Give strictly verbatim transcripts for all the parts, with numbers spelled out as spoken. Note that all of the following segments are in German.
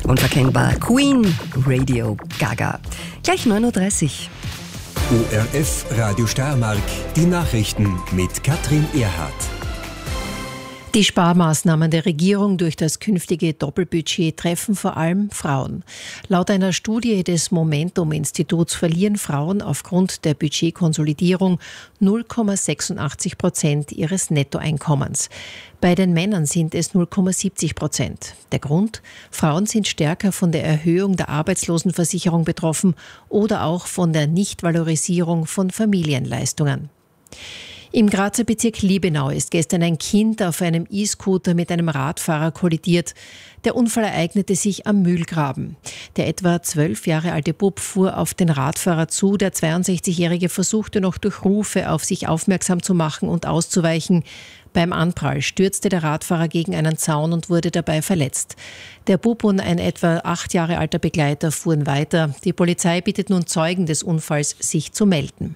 Unverkennbar. Queen, Radio Gaga. Gleich neun Uhr dreißig. O R F Radio Steiermark, die Nachrichten mit Katrin Erhardt. Die Sparmaßnahmen der Regierung durch das künftige Doppelbudget treffen vor allem Frauen. Laut einer Studie des Momentum-Instituts verlieren Frauen aufgrund der Budgetkonsolidierung null Komma sechsundachtzig Prozent ihres Nettoeinkommens. Bei den Männern sind es null Komma siebzig Prozent. Der Grund? Frauen sind stärker von der Erhöhung der Arbeitslosenversicherung betroffen oder auch von der Nichtvalorisierung von Familienleistungen. Im Grazer Bezirk Liebenau ist gestern ein Kind auf einem E-Scooter mit einem Radfahrer kollidiert. Der Unfall ereignete sich am Mühlgraben. Der etwa zwölf Jahre alte Bub fuhr auf den Radfahrer zu. Der zweiundsechzigjährige versuchte noch durch Rufe auf sich aufmerksam zu machen und auszuweichen. Beim Anprall stürzte der Radfahrer gegen einen Zaun und wurde dabei verletzt. Der Bub und ein etwa acht Jahre alter Begleiter fuhren weiter. Die Polizei bittet nun Zeugen des Unfalls, sich zu melden.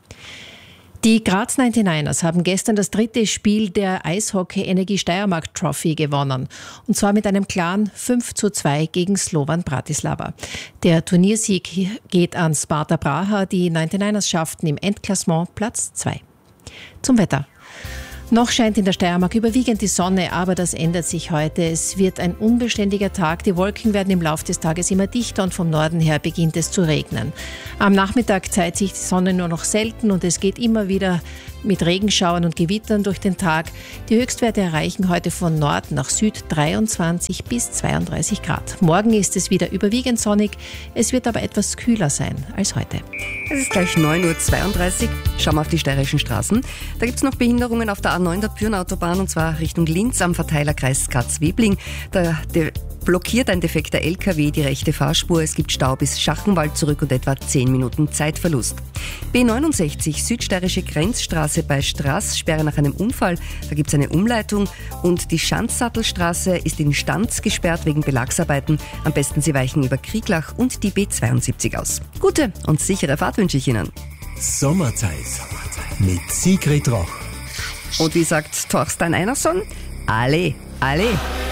Die Graz neunundneunzigers haben gestern das dritte Spiel der Eishockey Energie Steiermark Trophy gewonnen. Und zwar mit einem klaren fünf zu zwei gegen Slovan Bratislava. Der Turniersieg geht an Sparta Praha. Die neunundneunzigers schafften im Endklassement Platz zwei. Zum Wetter. Noch scheint in der Steiermark überwiegend die Sonne, aber das ändert sich heute. Es wird ein unbeständiger Tag. Die Wolken werden im Laufe des Tages immer dichter und vom Norden her beginnt es zu regnen. Am Nachmittag zeigt sich die Sonne nur noch selten und es geht immer wieder mit Regenschauern und Gewittern durch den Tag. Die Höchstwerte erreichen heute von Nord nach Süd dreiundzwanzig bis zweiunddreißig Grad. Morgen ist es wieder überwiegend sonnig. Es wird aber etwas kühler sein als heute. Es ist gleich neun Uhr zweiunddreißig. Schauen wir auf die steirischen Straßen. Da gibt es noch Behinderungen auf der A neun der Pürnautobahn und zwar Richtung Linz am Verteilerkreis Graz-Webling. Da der blockiert ein defekter L K W die rechte Fahrspur. Es gibt Stau bis Schachenwald zurück und etwa zehn Minuten Zeitverlust. B neunundsechzig, südsteirische Grenzstraße bei Straß, Sperre nach einem Unfall. Da gibt es eine Umleitung und die Schanzsattelstraße ist in Stanz gesperrt wegen Belagsarbeiten. Am besten Sie weichen über Krieglach und die B zweiundsiebzig aus. Gute und sichere Fahrt wünsche ich Ihnen. Sommerzeit mit Sigrid Roch. Und wie sagt Thorstein Einerson? Alle, alle.